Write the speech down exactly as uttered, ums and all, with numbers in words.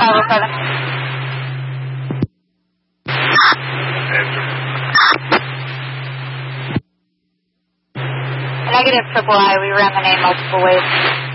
Bravo seven. Answer. Negative triple I, we ran the name multiple ways.